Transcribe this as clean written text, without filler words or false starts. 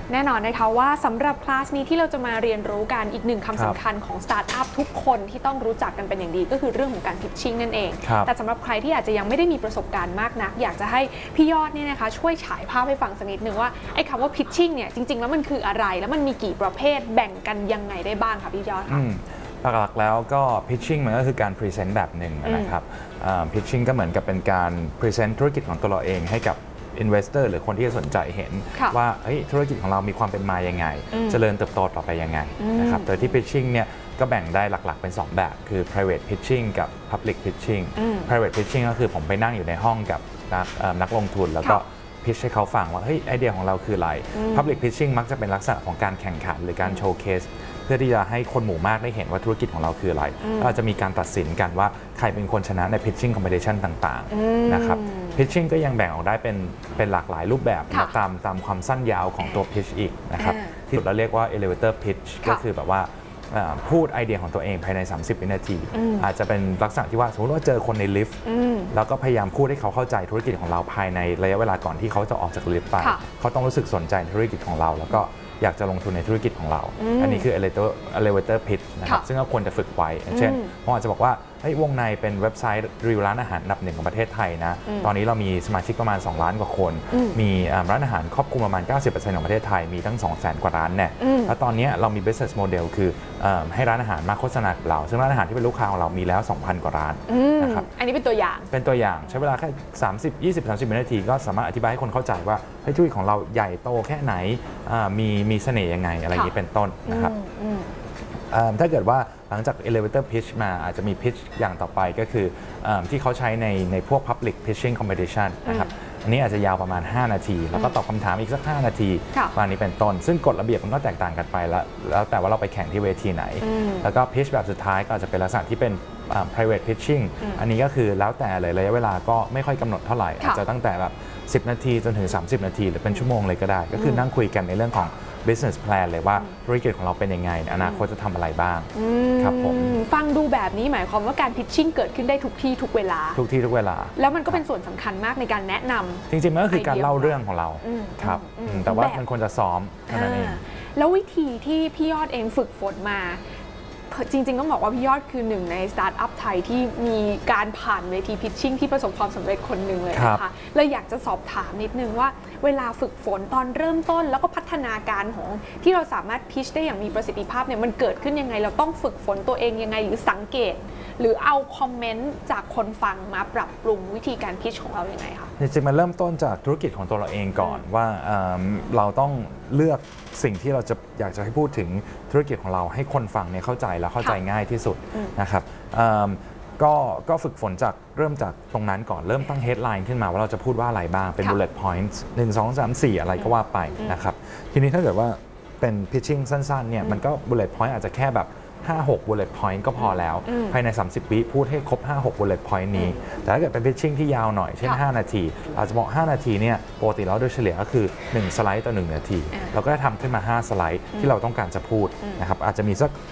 แน่นอนนะคะว่าสำหรับคลาสนี้ที่เราจะมาเรียนรู้กันอีกหนึ่งคำสำคัญของสตาร์ทอัพทุกคนที่ต้องรู้จักกันเป็นอย่างดีก็คือเรื่องของการพิชชิ่งนั่นเองแต่สำหรับใครที่อาจจะยังไม่ได้มีประสบการณ์มากนักอยากจะให้พี่ยอดเนี่ยนะคะช่วยฉายภาพให้ฟังสักนิดนึงว่าไอ้คำว่าพิชชิ่งเนี่ยจริงๆแล้วมันคืออะไรแล้วมันมีกี่ประเภทแบ่งกันยังไงได้บ้างคะพี่ยอดคะหลักๆแล้วก็ pitching มันก็คือการ present แบบหนึ่งนะครับ pitching ก็เหมือนกับเป็นการ present ธุรกิจของตัวเราเองให้กับ investor หรือคนที่สนใจเห็นว่าธุรกิจของเรามีความเป็นมายังไงเจริญเติบโตต่อไปยังไงนะครับโดยที่ pitching เนี่ยก็แบ่งได้หลักๆเป็น2แบบคือ private pitching กับ public pitching private pitching ก็คือผมไปนั่งอยู่ในห้องกับนักลงทุนแล้วก็พิชให้เขาฟังว่าไอเดียของเราคืออะไร Public Pitching มักจะเป็นลักษณะของการแข่งขันหรือการโชว์เคสเพื่อที่จะให้คนหมู่มากได้เห็นว่าธุรกิจของเราคืออะไรเราจะมีการตัดสินกันว่าใครเป็นคนชนะใน Pitching Competition ต่างๆนะครับ Pitching ก็ยังแบ่งออกได้เป็นหลากหลายรูปแบบตามความสั้นยาวของตัว Pitch อีกนะครับที่เราเรียกว่า Elevator Pitch ก็คือแบบว่าพูดไอเดียของตัวเองภายใน30 วินาทีอาจจะเป็นลักษณะที่ว่าสมมติว่าเจอคนในลิฟต์แล้วก็พยายามพูดให้เขาเข้าใจธุรกิจของเราภายในระยะเวลาก่อนที่เขาจะออกจากลิฟต์ไปเขาต้องรู้สึกสนใจธุรกิจของเราแล้วก็อยากจะลงทุนในธุรกิจของเราอันนี้คือ elevator pitch นะครับซึ่งก็ควรจะฝึกไว้เช่นผมอาจจะบอกว่าวงในเป็นเว็บไซต์รีวิวร้านอาหารอันดับ 1ของประเทศไทยนะตอนนี้เรามีสมาชิกประมาณ2 ล้านกว่าคนมีร้านอาหารครอบคลุมประมาณ 90% ของประเทศไทยมีตั้ง 200,000 กว่าร้านเนี่ยแล้วตอนนี้เรามี business model คือให้ร้านอาหารมาโฆษณากับเราซึ่งร้านอาหารที่เป็นลูกค้าของเรามีแล้ว 2,000 กว่าร้านนะครับอันนี้เป็นตัวอย่างใช้เวลาแค่20-30 วินาทีก็สามารถอธิบายให้คนเข้าใจว่าธุรกิจของเราใหญ่โตแค่ไหนมีเสน่ห์ยังไงอะไรอย่างนี้เป็นต้นนะครับถ้าเกิดว่าหลังจาก elevator pitch มาอาจจะมี pitch อย่างต่อไปก็คือที่เขาใช้ในพวก public pitching competition นะครับอันนี้อาจจะยาวประมาณ5 นาทีแล้วก็ตอบคำถามอีกสัก5 นาทีประมาณนี้เป็นต้นซึ่งกฎระเบียบมันก็แตกต่างกันไปแล้วแต่ว่าเราไปแข่งที่เวทีไหนแล้วก็ pitch แบบสุดท้ายก็อาจจะเป็นลักษณะที่เป็นprivate pitching อันนี้ก็คือแล้วแต่เลยระยะเวลาก็ไม่ค่อยกำหนดเท่าไหร่อาจจะตั้งแต่แบบ10 นาทีจนถึง30 นาทีหรือเป็นชั่วโมงเลยก็ได้ก็คือนั่งคุยกันในเรื่องของ business plan เลยว่าธุรกิจของเราเป็นยังไงอนาคตจะทำอะไรบ้างครับผมฟังดูแบบนี้หมายความว่าการ pitching เกิดขึ้นได้ทุกที่ทุกเวลาแล้วมันก็เป็นส่วนสำคัญมากในการแนะนำจริงๆมันก็คือการเล่าเรื่องของเราครับแต่ว่ามันควรจะซ้อมเท่านั้นเองแล้ววิธีที่พี่ยอดเองฝึกฝนมาจริงๆต้องบอกว่าพี่ยอดคือหนึ่งในสตาร์ทอัพไทยที่มีการผ่านเวทีพิชชิ่งที่ประสบความสำเร็จคนหนึ่งเลยนะคะเลยอยากจะสอบถามนิดนึงว่าเวลาฝึกฝนตอนเริ่มต้นแล้วก็พัฒนาการของที่เราสามารถพิชได้อย่างมีประสิทธิภาพเนี่ยมันเกิดขึ้นยังไงเราต้องฝึกฝนตัวเองยังไงหรือสังเกตหรือเอาคอมเมนต์จากคนฟังมาปรับปรุงวิธีการพิชของเราอย่างไรคะจริงๆมันเริ่มต้นจากธุรกิจของตัวเราเองก่อนว่าเราต้องเลือกสิ่งที่เราจะอยากจะให้พูดถึงธุรกิจของเราให้คนฟังเนี่ยเข้าใจและเข้าใจง่ายที่สุดนะครับก็ฝึกฝนเริ่มจากตรงนั้นก่อนเริ่มตั้ง headline ขึ้นมาว่าเราจะพูดว่าอะไรบ้างเป็น bullet points 1 2 3 4อะไรก็ว่าไปนะครับทีนี้ถ้าเกิดว่าเป็น pitching สั้นๆเนี่ยมันก็ bullet point อาจจะแค่แบบ5-6 bullet point ก็พอแล้วภายใน30 วิพูดให้ครบ 5-6 bullet point นี้แต่ถ้าเกิดเป็น pitching ที่ยาวหน่อยเช่น5 นาทีอาจจะบอก5 นาทีเนี่ยปกติแล้วโดยเฉลี่ยก็คือ1 สไลด์ต่อ 1 นาทีเราก็จะทำขึ้นมา5 สไลด์ที่เราต้องการจะพูดนะครับอาจจะมีสัก